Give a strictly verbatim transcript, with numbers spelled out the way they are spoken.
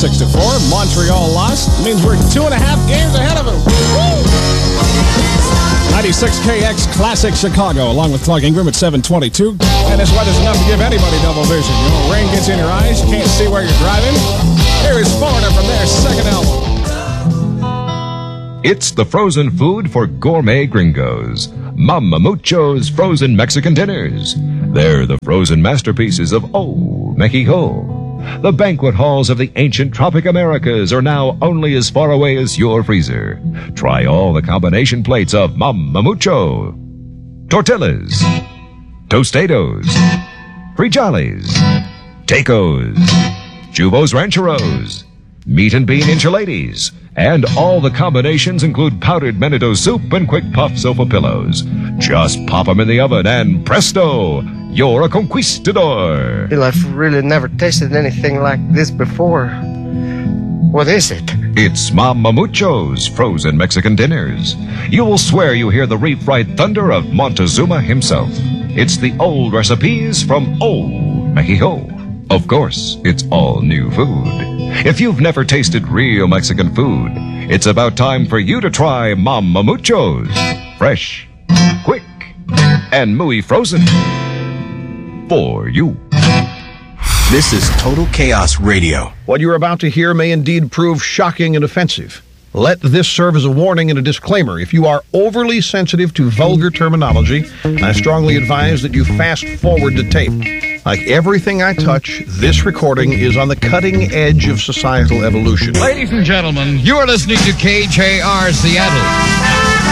six to four. Montreal lost. It means we're two and a half games ahead of them. ninety-six K X Classic Chicago, along with Clark Ingram at seven twenty-two. And this weather's enough to give anybody double vision. You know, rain gets in your eyes, you can't see where you're driving. Here is Foreigner from their second album. It's the frozen food for gourmet gringos. Mama Mucho's frozen Mexican dinners. They're the frozen masterpieces of Old Mexico. The banquet halls of the ancient tropic Americas are now only as far away as your freezer. Try all the combination plates of Mama Mucho. Tortillas, Tostados, Frijales, Tacos, Juvos Rancheros, meat and bean enchiladas, and all the combinations include powdered Menito soup and quick puff sofa pillows. Just pop them in the oven and presto, you're a conquistador. I've really never tasted anything like this before. What is it? It's Mama Mucho's frozen Mexican dinners. You'll swear you hear the refried thunder of Montezuma himself. It's the old recipes from Old Mexico. Of course, it's all new food. If you've never tasted real Mexican food, it's about time for you to try Mama Mucho's. Fresh, quick, and muy frozen. For you. This is Total Chaos Radio. What you're about to hear may indeed prove shocking and offensive. Let this serve as a warning and a disclaimer. If you are overly sensitive to vulgar terminology, I strongly advise that you fast forward the tape. Like everything I touch, this recording is on the cutting edge of societal evolution. Ladies and gentlemen, you are listening to K J R Seattle.